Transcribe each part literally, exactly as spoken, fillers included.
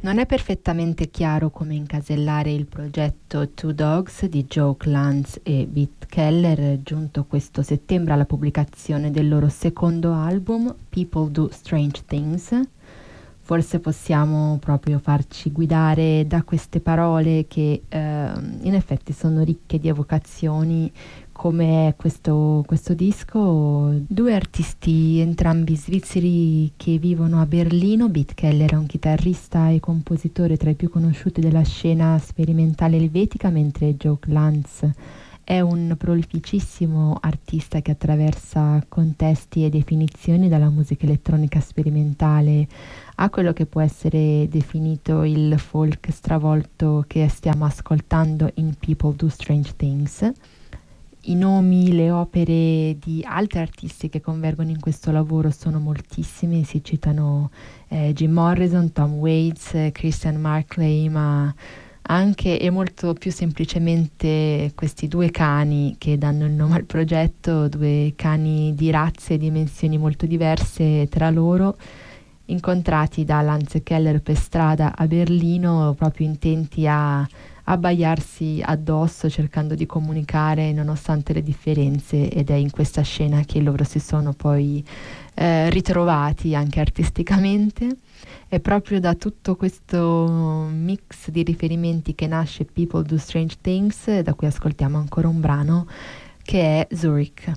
Non è perfettamente chiaro come incasellare il progetto Two Dogs di Joe Clance e Beat Keller, giunto questo settembre alla pubblicazione del loro secondo album, People Do Strange Things. Forse possiamo proprio farci guidare da queste parole che eh, in effetti sono ricche di evocazioni, come è questo, questo disco. Due artisti, entrambi svizzeri, che vivono a Berlino. Beat Keller è un chitarrista e compositore tra i più conosciuti della scena sperimentale elvetica, mentre Joe Clance è un prolificissimo artista che attraversa contesti e definizioni, dalla musica elettronica sperimentale a quello che può essere definito il folk stravolto che stiamo ascoltando in People Do Strange Things. I nomi, le opere di altri artisti che convergono in questo lavoro sono moltissimi, si citano eh, Jim Morrison, Tom Waits, eh, Christian Marclay, ma anche e molto più semplicemente questi due cani che danno il nome al progetto, due cani di razze e dimensioni molto diverse tra loro, incontrati da Lance Keller per strada a Berlino, proprio intenti a abbaiarsi addosso, cercando di comunicare nonostante le differenze, ed è in questa scena che loro si sono poi eh, ritrovati anche artisticamente. È proprio da tutto questo mix di riferimenti che nasce People Do Strange Things, da cui ascoltiamo ancora un brano che è Zurich.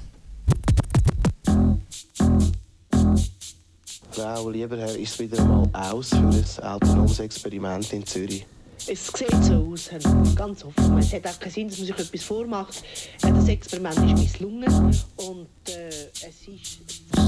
Frau, lieber Herr, ist wieder mal aus für das autonomes Experiment in Zürich? Es sieht so aus, ganz offen. Es hat auch keinen Sinn, dass man sich etwas vormacht. Das Experiment ist misslungen und äh, es ist...